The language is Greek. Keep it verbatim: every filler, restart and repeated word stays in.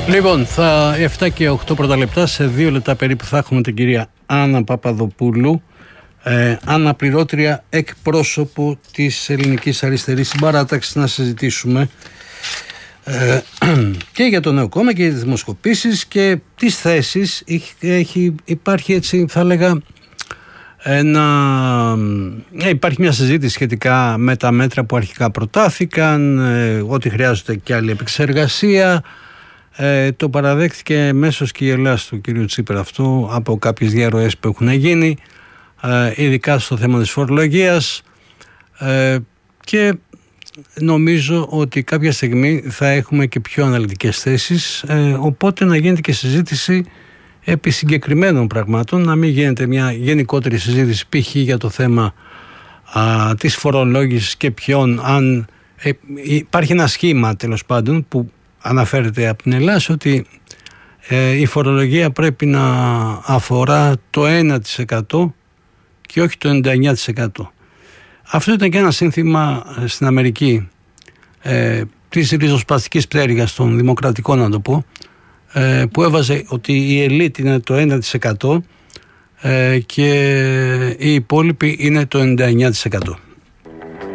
Λοιπόν, θα εφτά και οκτώ πρώτα λεπτά, σε δύο λεπτά περίπου θα έχουμε την κυρία Άννα Παπαδοπούλου, ε, αναπληρώτρια εκπρόσωπο της Ελληνικής Αριστερής Συμπαράταξης, να συζητήσουμε ε, και για το νέο κόμμα και για τις δημοσκοπήσεις και τις θέσεις. Έχει, έχει, υπάρχει έτσι, θα έλεγα, ένα, ε, υπάρχει μια συζήτηση σχετικά με τα μέτρα που αρχικά προτάθηκαν, ε, ότι χρειάζεται και άλλη επεξεργασία. Ε, το παραδέχθηκε μέσως και η Ελλάδα του κ. Τσίπρα αυτό από κάποιες διαρροές που έχουν γίνει, ε, ειδικά στο θέμα της φορολογίας, ε, και νομίζω ότι κάποια στιγμή θα έχουμε και πιο αναλυτικές θέσεις, ε, οπότε να γίνεται και συζήτηση επί συγκεκριμένων πραγμάτων, να μην γίνεται μια γενικότερη συζήτηση π.χ. για το θέμα α, της φορολόγησης και ποιον, αν ε, υπάρχει ένα σχήμα τέλος πάντων που αναφέρεται από την Ελλάδα ότι ε, η φορολογία πρέπει να αφορά το ένα τοις εκατό και όχι το ενενήντα εννέα τοις εκατό. Αυτό ήταν και ένα σύνθημα στην Αμερική ε, της ριζοσπαστικής πτέρυγας των δημοκρατικών, να το πω, ε, που έβαζε ότι η ελίτ είναι το ένα τοις εκατό ε, και οι υπόλοιποι είναι το ενενήντα εννέα τοις εκατό.